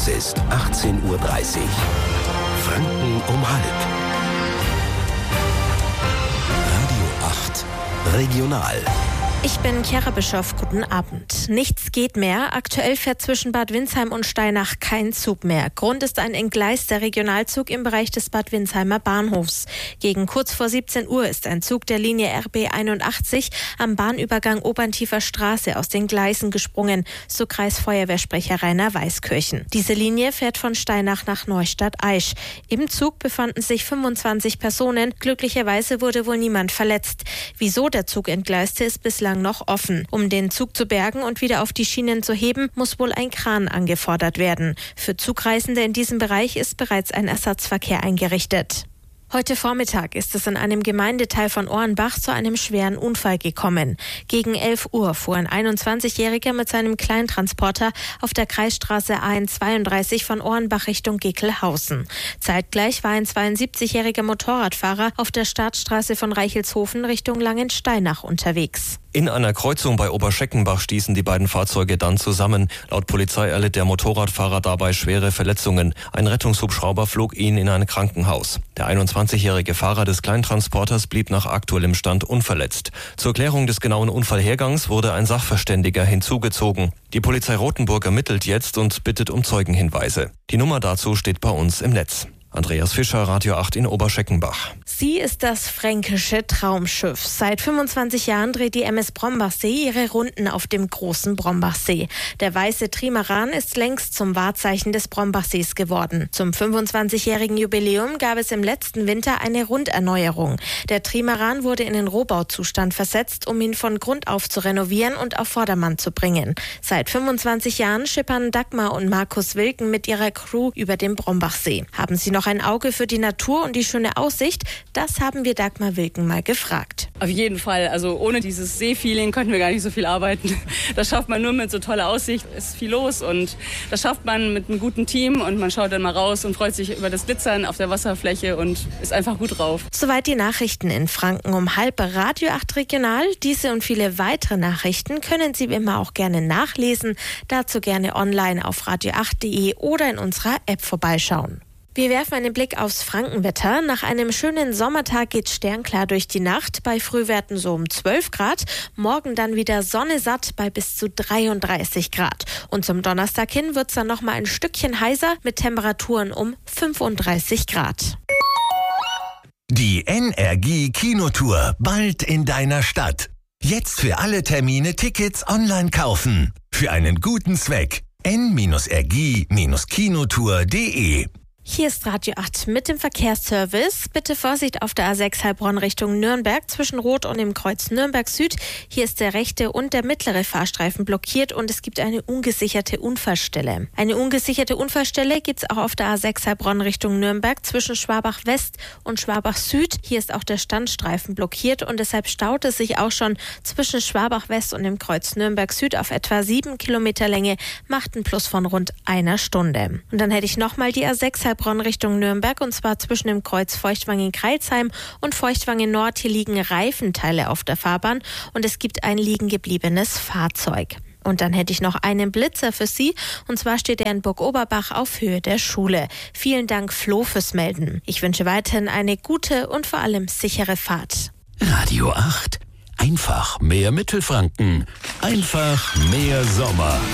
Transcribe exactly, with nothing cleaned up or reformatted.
Es ist achtzehn Uhr dreißig. Franken um halb. Radio acht Regional. Ich bin Chiara Bischoff, guten Abend. Nichts geht mehr. Aktuell fährt zwischen Bad Windsheim und Steinach kein Zug mehr. Grund ist ein entgleister Regionalzug im Bereich des Bad Windsheimer Bahnhofs. Gegen kurz vor siebzehn Uhr ist ein Zug der Linie R B einundachtzig am Bahnübergang Oberntiefer Straße aus den Gleisen gesprungen, so Kreisfeuerwehrsprecher Rainer Weißkirchen. Diese Linie fährt von Steinach nach Neustadt-Aisch. Im Zug befanden sich fünfundzwanzig Personen. Glücklicherweise wurde wohl niemand verletzt. Wieso der Zug entgleiste, ist bislang noch offen. Um den Zug zu bergen und wieder auf die Schienen zu heben, muss wohl ein Kran angefordert werden. Für Zugreisende in diesem Bereich ist bereits ein Ersatzverkehr eingerichtet. Heute Vormittag ist es in einem Gemeindeteil von Ohrenbach zu einem schweren Unfall gekommen. Gegen elf Uhr fuhr ein einundzwanzigjähriger mit seinem Kleintransporter auf der Kreisstraße A N zweiunddreißig von Ohrenbach Richtung Geckelhausen. Zeitgleich war ein zweiundsiebzigjähriger Motorradfahrer auf der Startstraße von Reichelshofen Richtung Langensteinach unterwegs. In einer Kreuzung bei Oberscheckenbach stießen die beiden Fahrzeuge dann zusammen. Laut Polizei erlitt der Motorradfahrer dabei schwere Verletzungen. Ein Rettungshubschrauber flog ihn in ein Krankenhaus. Der einundzwanzigjährige Fahrer des Kleintransporters blieb nach aktuellem Stand unverletzt. Zur Klärung des genauen Unfallhergangs wurde ein Sachverständiger hinzugezogen. Die Polizei Rothenburg ermittelt jetzt und bittet um Zeugenhinweise. Die Nummer dazu steht bei uns im Netz. Andreas Fischer, Radio acht in Oberscheckenbach. Sie ist das fränkische Traumschiff. Seit fünfundzwanzig Jahren dreht die M S Brombachsee ihre Runden auf dem großen Brombachsee. Der weiße Trimaran ist längst zum Wahrzeichen des Brombachsees geworden. Zum fünfundzwanzigjährigen Jubiläum gab es im letzten Winter eine Runderneuerung. Der Trimaran wurde in den Rohbauzustand versetzt, um ihn von Grund auf zu renovieren und auf Vordermann zu bringen. Seit fünfundzwanzig Jahren schippern Dagmar und Markus Wilken mit ihrer Crew über den Brombachsee. Haben Sie noch ein Auge für die Natur und die schöne Aussicht? Das haben wir Dagmar Wilken mal gefragt. Auf jeden Fall. Also ohne dieses Seefeeling könnten wir gar nicht so viel arbeiten. Das schafft man nur mit so toller Aussicht. Es ist viel los und das schafft man mit einem guten Team und man schaut dann mal raus und freut sich über das Glitzern auf der Wasserfläche und ist einfach gut drauf. Soweit die Nachrichten in Franken um halb bei Radio acht Regional. Diese und viele weitere Nachrichten können Sie wie immer auch gerne nachlesen. Dazu gerne online auf radio acht punkt de oder in unserer App vorbeischauen. Wir werfen einen Blick aufs Frankenwetter. Nach einem schönen Sommertag geht sternklar durch die Nacht, bei Frühwerten so um zwölf Grad. Morgen dann wieder Sonne satt bei bis zu dreiunddreißig Grad. Und zum Donnerstag hin wird es dann nochmal ein Stückchen heißer mit Temperaturen um fünfunddreißig Grad. Die N R G Kinotour bald in deiner Stadt. Jetzt für alle Termine Tickets online kaufen. Für einen guten Zweck. n R G Kinotour punkt de. Hier ist Radio acht mit dem Verkehrsservice. Bitte Vorsicht auf der A sechs Heilbronn Richtung Nürnberg zwischen Rot und dem Kreuz Nürnberg Süd. Hier ist der rechte und der mittlere Fahrstreifen blockiert und es gibt eine ungesicherte Unfallstelle. Eine ungesicherte Unfallstelle gibt es auch auf der A sechs Heilbronn Richtung Nürnberg zwischen Schwabach West und Schwabach Süd. Hier ist auch der Standstreifen blockiert und deshalb staut es sich auch schon zwischen Schwabach West und dem Kreuz Nürnberg Süd auf etwa sieben Kilometer Länge, macht einen Plus von rund einer Stunde. Und dann hätte ich nochmal die A sechs Heilbronn Richtung Nürnberg und zwar zwischen dem Kreuz Feuchtwangen-Kreilsheim und Feuchtwangen Nord. Hier liegen Reifenteile auf der Fahrbahn und es gibt ein liegen gebliebenes Fahrzeug. Und dann hätte ich noch einen Blitzer für Sie und zwar steht er in Burg Oberbach auf Höhe der Schule. Vielen Dank Flo fürs Melden. Ich wünsche weiterhin eine gute und vor allem sichere Fahrt. Radio acht. Einfach mehr Mittelfranken. Einfach mehr Sommer.